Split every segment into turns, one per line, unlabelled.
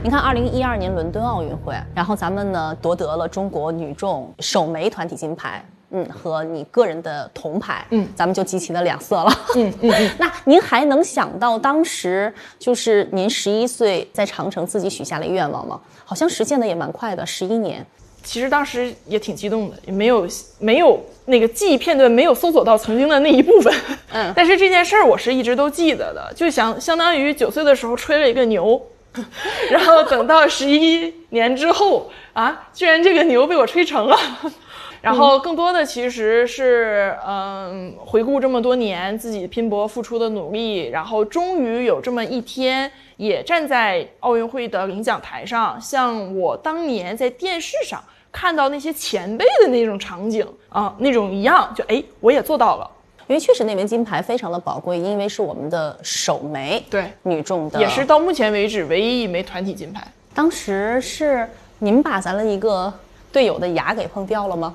你看2012年伦敦奥运会，然后咱们呢夺得了中国女重首枚团体金牌。和你个人的铜牌，咱们就集齐了2色了。那您还能想到当时就是您11岁在长城自己许下了愿望吗？好像实现的也蛮快的，11年。
其实当时也挺激动的，也没有那个记忆片段没有搜索到曾经的那一部分。但是这件事儿我是一直都记得的，就相当于9岁的时候吹了一个牛，然后等到11年之后啊，居然这个牛被我吹成了。然后更多的其实是回顾这么多年自己拼搏付出的努力，然后终于有这么一天也站在奥运会的领奖台上，像我当年在电视上看到那些前辈的那种场景那种一样，就我也做到了。
因为确实那枚金牌非常的宝贵，因为是我们的首枚
对
女重的，
也是到目前为止唯一一枚团体金牌。
当时是您把咱了一个队友的牙给碰掉了吗？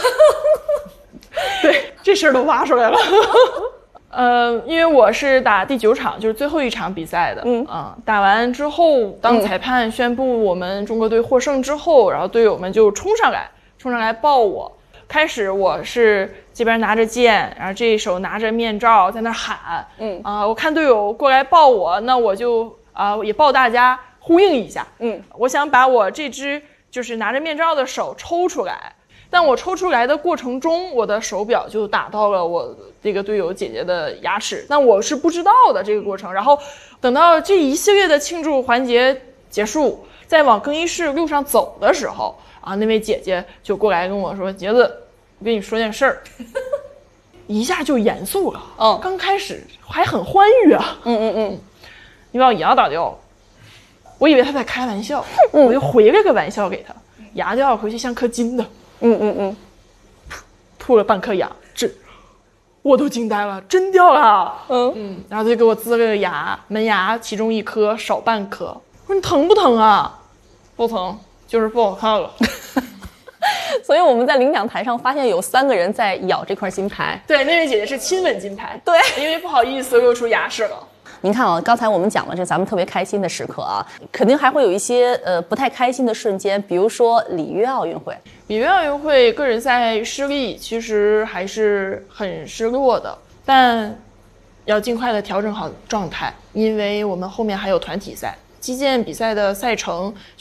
对，这事儿都挖出来了。因为我是打第9场，就是最后一场比赛的。打完之后，当裁判宣布我们中国队获胜之后，然后队友们就冲上来抱我。开始我是这边拿着剑，然后这一手拿着面罩在那喊。我看队友过来抱我，那我就也抱大家呼应一下。我想把我这只就是拿着面罩的手抽出来。但我抽出来的过程中，我的手表就打到了我这个队友姐姐的牙齿，那我是不知道的这个过程。然后等到这一系列的庆祝环节结束，在往更衣室路上走的时候那位姐姐就过来跟我说：“杰子，我跟你说件事儿。”一下就严肃了。刚开始还很欢愉啊。你把我牙打掉，我以为他在开玩笑，我就回了个玩笑给他，牙掉回去像颗金的。吐了半颗牙，我都惊呆了，真掉了。然后他就给我呲了个牙，门牙其中一颗，少半颗。我说你疼不疼啊？不疼，就是不好看了。
所以我们在领奖台上发现有3个人在咬这块金牌。
对，那位姐姐是亲吻金牌。
对，
因为不好意思露出牙齿了。
您看刚才我们讲了这咱们特别开心的时刻肯定还会有一些不太开心的瞬间，比如说里约奥运会。
里约奥运会个人赛失利，其实还是很失落的，但要尽快的调整好状态，因为我们后面还有团体赛，击剑比赛的赛程